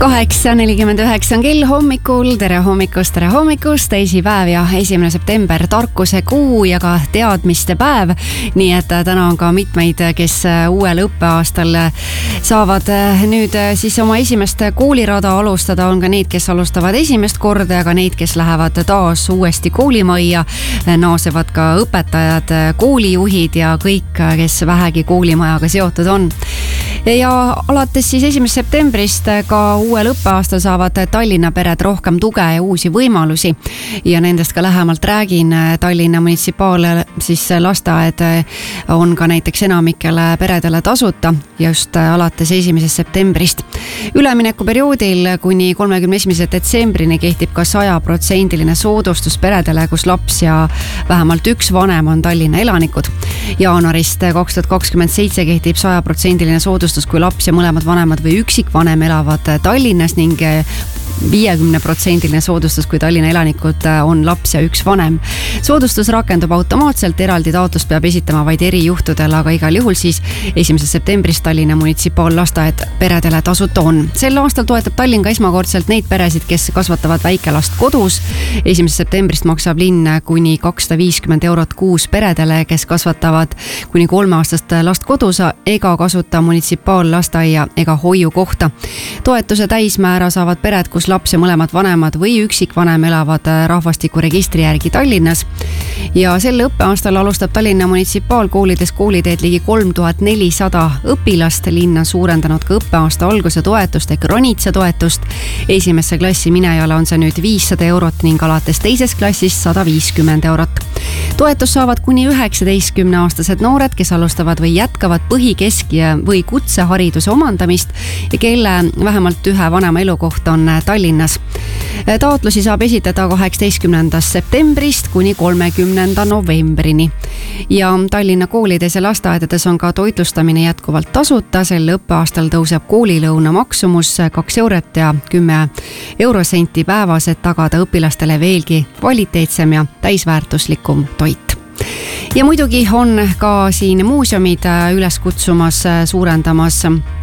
8:49 on kell hommikul, tere hommikust, teisipäev ja 1. september, tarkuse kuu ja ka teadmiste päev. Nii et täna on ka mitmeid, kes uuel õppeaastal saavad nüüd siis oma esimest koolirada alustada. On ka neid, kes alustavad esimest korda ja ka neid, kes lähevad taas uuesti koolimajja. Naasevad ka õpetajad, koolijuhid ja kõik, kes vähegi koolimajaga seotud on. Ja alates siis 1. septembrist ka uuel õppeaastal saavad Tallinna pered rohkem tuge ja uusi võimalusi. Ja nendest ka lähemalt räägin. Tallinna munitsipaal siis lasteaed on ka näiteks enamikele peredele tasuta just alates 1. septembrist. Üleminekuperioodil kuni 31. detsembrini kehtib ka 100% soodustus peredele, kus laps ja vähemalt üks vanem on Tallinna elanikud. Jaanuarist 2027 kehtib 100% soodustus, kui laps ja mõlemad vanemad või üksikvanem elavad Tallinnas ning 50% soodustus, kui Tallinna elanikud on laps ja üks vanem. Soodustus rakendub automaatselt, eraldi taotlust peab esitama vaid erijuhtudel, aga igal juhul siis 1. septembrist Tallinna munitsipaallasteaed peredele tasuta on. Sel aastal toetab Tallinn ka esmakordselt neid peresid, kes kasvatavad väikelast kodus. 1. septembrist maksab linn kuni 250 eurot kuus peredele, kes kasvatavad kuni 3-aastast last kodus ega kasuta munitsipaallasteaia ega hoiukohta. Toetuse täismäära saavad pered, kus laps ja mõlemad vanemad või üksikvanem elavad rahvastikuregistri järgi Tallinnas. Ja sel õppeaastal alustab Tallinna munitsipaalkoolides kooliteed ligi 3400 õpilast. Linn on suurendanud ka õppeaasta alguse toetust ehk Ronitsa toetust. Esimesse klassi minejale on see nüüd 500 eurot ning alates teises klassis 150 eurot. Toetus saavad kuni 19-aastased noored, kes alustavad või jätkavad põhikesk- või kutsehariduse omandamist ja kelle vähemalt ühe vanema elukoht on Tallinnas. Taotlusi saab esitada 18. septembrist kuni 30. novembrini. Ja Tallinna koolides ja lasteaedades on ka toitlustamine jätkuvalt tasuta. Sel õppeaastal tõuseb koolilõuna maksumus 2 eurot ja 10 eurosenti päevas, et tagada õpilastele veelgi kvaliteetsem ja täisväärtuslikum toit. Ja muidugi on ka siin muuseumid üles kutsumas suurendamas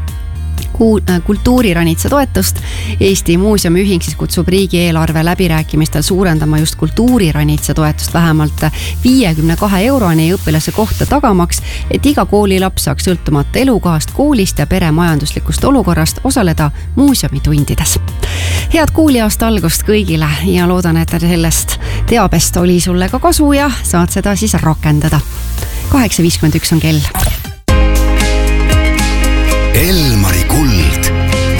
kultuuriranitsa toetust. Eesti Muuseumiühing siis kutsub riigieelarve läbirääkimistel suurendama just kultuuriranitsa toetust vähemalt 52 euroni õpilase kohta, tagamaks, et iga koolilaps saaks sõltumata elukohast, koolist ja pere majanduslikust olukorrast osaleda muuseumitundides. Head kooliaasta algust kõigile ja loodan, et sellest teabest oli sulle ka kasu ja saad seda siis rakendada. 8:51 on kell.